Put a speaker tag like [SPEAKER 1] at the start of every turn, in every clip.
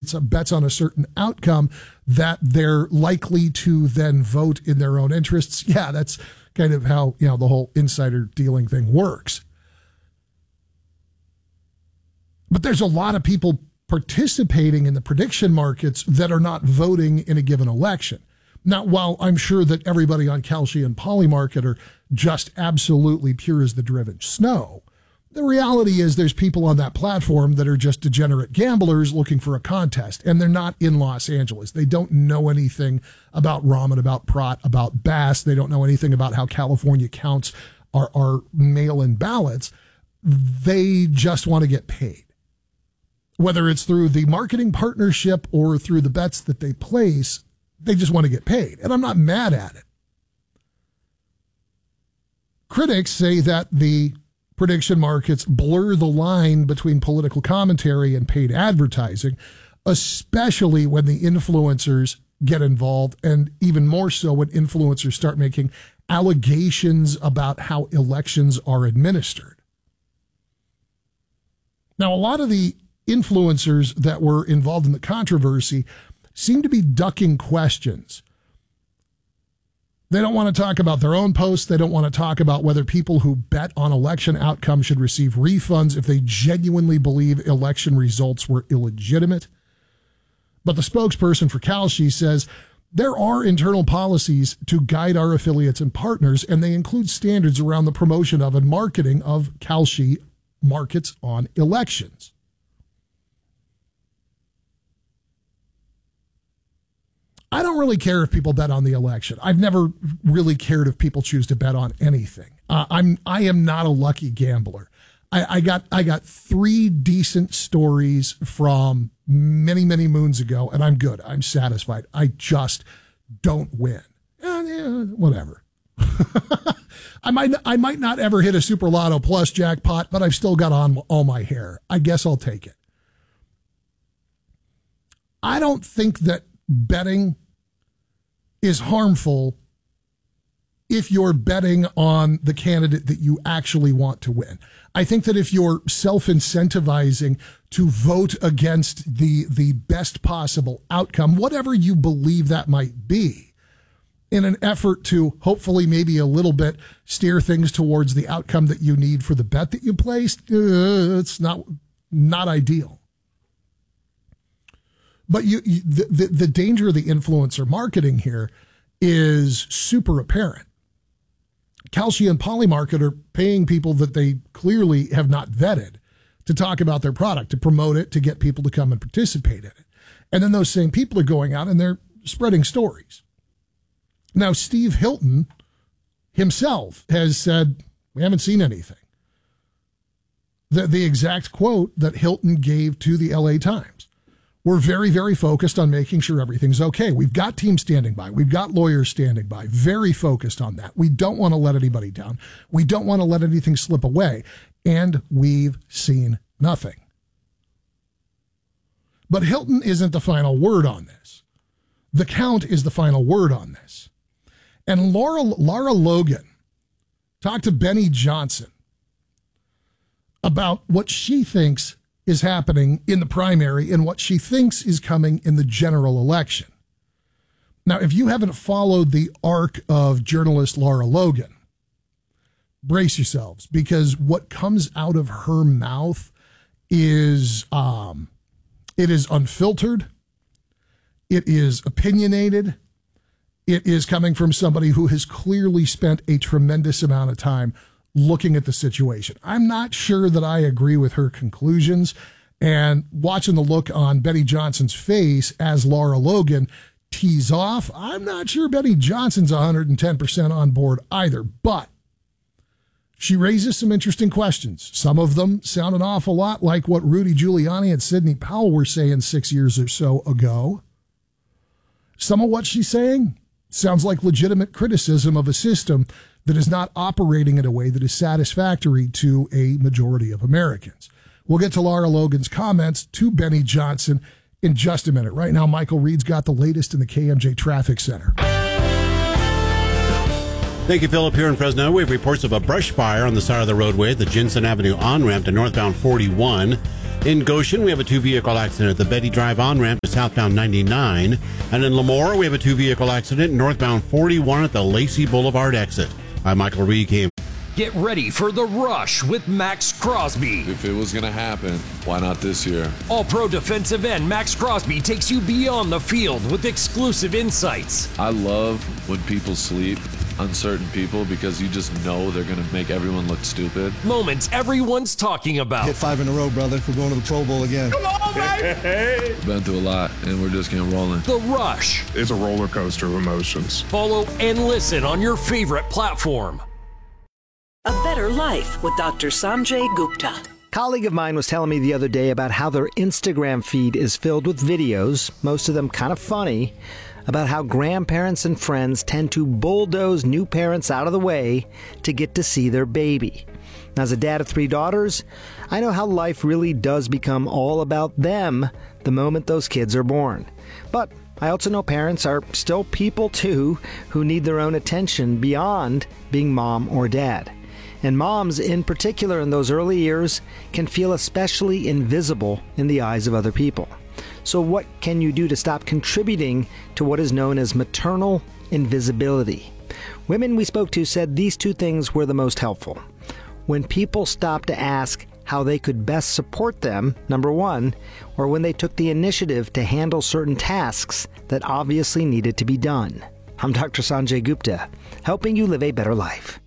[SPEAKER 1] bets on a certain outcome, that they're likely to then vote in their own interests. Yeah, that's kind of how, the whole insider dealing thing works. But there's a lot of people participating in the prediction markets that are not voting in a given election. Now, while I'm sure that everybody on Kalshi and Polymarket are just absolutely pure as the driven snow, the reality is there's people on that platform that are just degenerate gamblers looking for a contest, and they're not in Los Angeles. They don't know anything about Ramen, about Prat, about Bass. They don't know anything about how California counts our mail-in ballots. They just want to get paid. Whether it's through the marketing partnership or through the bets that they place, they just want to get paid. And I'm not mad at it. Critics say that the prediction markets blur the line between political commentary and paid advertising, especially when the influencers get involved, and even more so when influencers start making allegations about how elections are administered. Now, a lot of the influencers that were involved in the controversy seem to be ducking questions. They don't want to talk about their own posts. They don't want to talk about whether people who bet on election outcomes should receive refunds if they genuinely believe election results were illegitimate. But the spokesperson for Kalshi says there are internal policies to guide our affiliates and partners, and they include standards around the promotion of and marketing of Kalshi markets on elections. I don't really care if people bet on the election. I've never really cared if people choose to bet on anything. I am not a lucky gambler. I got 3 decent stories from many, many moons ago, and I'm good. I'm satisfied. I just don't win. Whatever. I might not ever hit a Super Lotto Plus jackpot, but I've still got on all my hair. I guess I'll take it. I don't think that betting is harmful if you're betting on the candidate that you actually want to win. I think that if you're self-incentivizing to vote against the best possible outcome, whatever you believe that might be, in an effort to hopefully maybe a little bit steer things towards the outcome that you need for the bet that you placed, it's not ideal. But the danger of the influencer marketing here is super apparent. Kalshi and Polymarket are paying people that they clearly have not vetted to talk about their product, to promote it, to get people to come and participate in it. And then those same people are going out and they're spreading stories. Now, Steve Hilton himself has said, we haven't seen anything. The exact quote that Hilton gave to the LA Times. We're very, very focused on making sure everything's okay. We've got teams standing by. We've got lawyers standing by. Very focused on that. We don't want to let anybody down. We don't want to let anything slip away. And we've seen nothing. But Hilton isn't the final word on this. The count is the final word on this. And Lara Logan talked to Benny Johnson about what she thinks is happening in the primary and what she thinks is coming in the general election. Now, if you haven't followed the arc of journalist Lara Logan, brace yourselves, because what comes out of her mouth is it is unfiltered, it is opinionated, it is coming from somebody who has clearly spent a tremendous amount of time looking at the situation. I'm not sure that I agree with her conclusions, and watching the look on Benny Johnson's face as Lara Logan tees off, I'm not sure Benny Johnson's 110% on board either, but she raises some interesting questions. Some of them sound an awful lot like what Rudy Giuliani and Sidney Powell were saying 6 years or so ago. Some of what she's saying sounds like legitimate criticism of a system that is not operating in a way that is satisfactory to a majority of Americans. We'll get to Lara Logan's comments to Benny Johnson in just a minute. Right now, Michael Reed's got the latest in the KMJ Traffic Center.
[SPEAKER 2] Thank you, Philip. Here in Fresno, we have reports of a brush fire on the side of the roadway at the Jensen Avenue on-ramp to northbound 41. In Goshen, we have a two-vehicle accident at the Betty Drive on-ramp to southbound 99. And in Lemoore, we have a two-vehicle accident northbound 41 at the Lacey Boulevard exit. I'm Michael Reed.
[SPEAKER 3] Get ready for The Rush with Max Crosby.
[SPEAKER 4] If it was going to happen, why not this year?
[SPEAKER 3] All-pro defensive end Max Crosby takes you beyond the field with exclusive insights.
[SPEAKER 4] I love when people sleep, uncertain people, because you just know they're going to make everyone look stupid.
[SPEAKER 3] Moments everyone's talking about.
[SPEAKER 5] Hit 5 in a row, brother. We're going to the Pro Bowl again.
[SPEAKER 3] Come on, baby!
[SPEAKER 4] Been through a lot, and we're just getting rolling.
[SPEAKER 3] The Rush.
[SPEAKER 6] It's a roller coaster of emotions.
[SPEAKER 3] Follow and listen on your favorite platform.
[SPEAKER 7] A Better Life with Dr. Sanjay Gupta.
[SPEAKER 8] A colleague of mine was telling me the other day about how their Instagram feed is filled with videos, most of them kind of funny, about how grandparents and friends tend to bulldoze new parents out of the way to get to see their baby. As a dad of 3 daughters, I know how life really does become all about them the moment those kids are born. But I also know parents are still people too who need their own attention beyond being mom or dad. And moms, in particular in those early years, can feel especially invisible in the eyes of other people. So what can you do to stop contributing to what is known as maternal invisibility? Women we spoke to said these 2 things were the most helpful. When people stopped to ask how they could best support them, number 1, or when they took the initiative to handle certain tasks that obviously needed to be done. I'm Dr. Sanjay Gupta, helping you live a better life.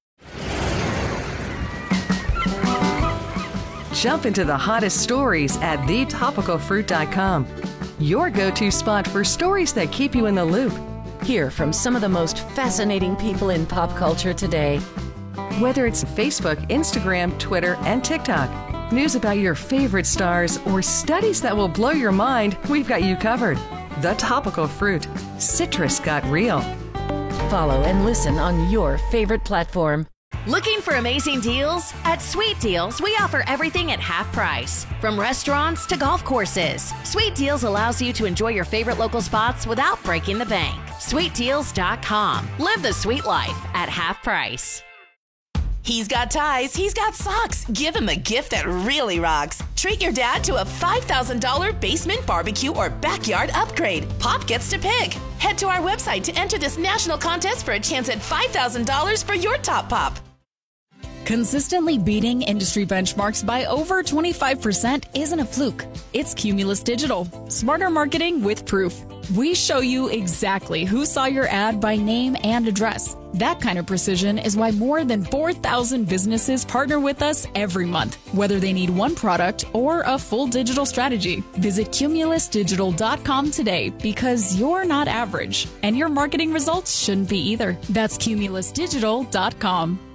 [SPEAKER 9] Jump into the hottest stories at thetopicalfruit.com. Your go-to spot for stories that keep you in the loop.
[SPEAKER 10] Hear from some of the most fascinating people in pop culture today.
[SPEAKER 9] Whether it's Facebook, Instagram, Twitter, and TikTok, news about your favorite stars, or studies that will blow your mind, we've got you covered. The Topical Fruit. Citrus got real.
[SPEAKER 10] Follow and listen on your favorite platform.
[SPEAKER 11] Looking for amazing deals? At Sweet Deals, we offer everything at half price. From restaurants to golf courses, Sweet Deals allows you to enjoy your favorite local spots without breaking the bank. SweetDeals.com. Live the sweet life at half price.
[SPEAKER 12] He's got ties, he's got socks. Give him a gift that really rocks. Treat your dad to a $5,000 basement barbecue or backyard upgrade. Pop gets to pick. Head to our website to enter this national contest for a chance at $5,000 for your top pop.
[SPEAKER 13] Consistently beating industry benchmarks by over 25% isn't a fluke. It's Cumulus Digital. Smarter marketing with proof. We show you exactly who saw your ad by name and address. That kind of precision is why more than 4,000 businesses partner with us every month, whether they need one product or a full digital strategy. Visit cumulusdigital.com today because you're not average, and your marketing results shouldn't be either. That's cumulusdigital.com.